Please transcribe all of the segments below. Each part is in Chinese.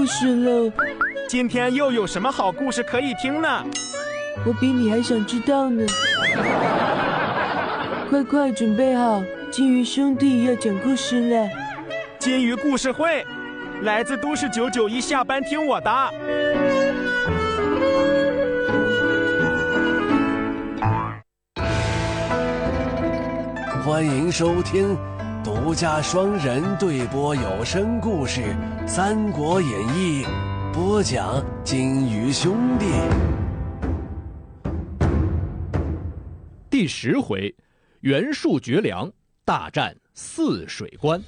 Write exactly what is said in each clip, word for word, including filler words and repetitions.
故事喽。 今天又有什么好故事可以听呢？ 我比你还想知道呢。快快准备好，金鱼兄弟要讲故事了。 金鱼故事会，来自都市九九一下班听我的。 欢迎收听独家双人对播有声故事《三国演义》，播讲金鱼兄弟。 第十回，袁术绝粮，大战泗水关。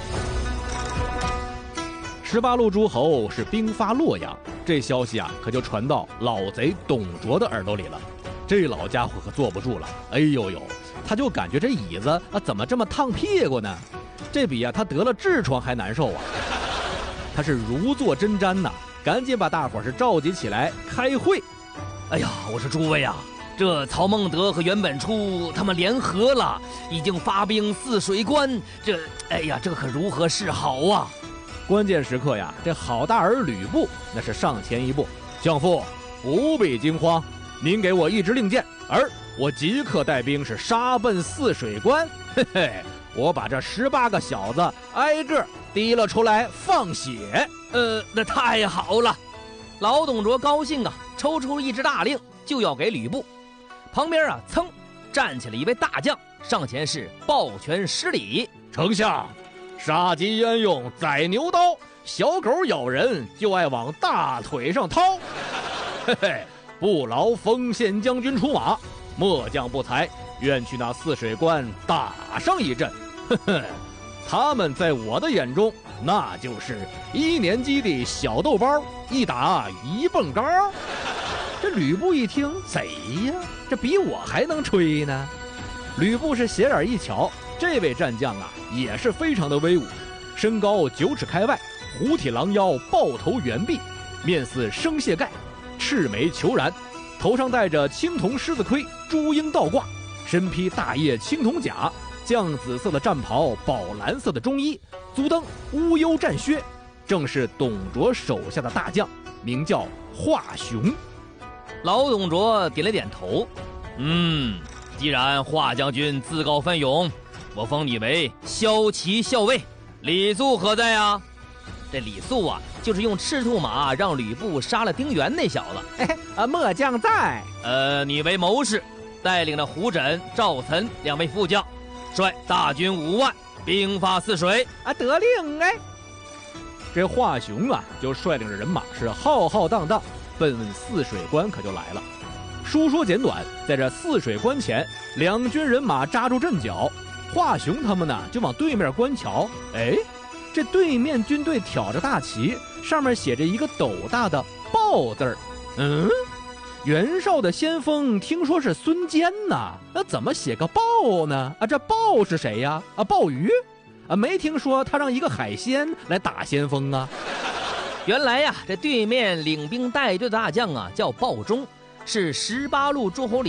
十八路诸侯是兵发洛阳，这消息啊，可就传到老贼董卓的耳朵里了。这老家伙可坐不住了，哎呦呦！他就感觉这椅子啊怎么这么烫屁股呢？这比啊他得了痔疮还难受啊！他是如坐针毡呐，赶紧把大伙是召集起来开会。 哎呀，我说诸位啊，这曹孟德和袁本初他们联合了，已经发兵泗水关，这哎呀，这可如何是好啊？ 关键时刻呀，这好大儿吕布那是上前一步，相父不必惊慌，您给我一支令箭，而我即刻带兵是杀奔泗水关，嘿嘿，我把这十八个小子挨个提了出来放血。 呃，那太好了！老董卓高兴啊，抽出一支大令就要给吕布。旁边啊，噌站起了一位大将，上前是抱拳施礼：“ 丞相，杀鸡焉用宰牛刀，小狗咬人就爱往大腿上掏。嘿嘿，不劳丰县将军出马。末将不才，愿去那泗水关打上一阵。呵呵，他们在我的眼中，那就是一年级的小豆包，一打一蹦高。”这吕布一听，贼呀，这比我还能吹呢。吕布是斜眼一瞧，这位战将啊，也是非常的威武，身高九尺开外，虎体狼腰，豹头圆臂，面似生蟹盖，赤眉虬髯，头上戴着青铜狮子盔，朱缨倒挂，身披大叶青铜甲，绛紫色的战袍，宝蓝色的中衣，足蹬乌幽战靴，正是董卓手下的大将，名叫华雄。 老董卓点了点头，嗯，既然华将军自告奋勇，我封你为骁骑校尉。李肃何在啊？这李肃啊，就是用赤兔马让吕布杀了丁原那小子。 哎，啊，末将在。 呃，你为谋士，带领了胡轸、赵岑两位副将，率大军五万，兵发泗水。 啊，得令哎！这华雄啊，就率领着人马是浩浩荡荡奔泗水关，可就来了。书说简短，在这泗水关前，两军人马扎住阵脚，华雄他们呢就往对面关瞧。哎，这对面军队挑着大旗，上面写着一个斗大的豹字儿。嗯，袁绍的先锋听说是孙坚呐，那怎么写个豹呢？啊，这豹是谁呀？啊，鲍鱼？啊，没听说他让一个海鲜来打先锋啊。 原来呀，这对面领兵带队的大将啊，叫鲍忠，是十八路诸侯里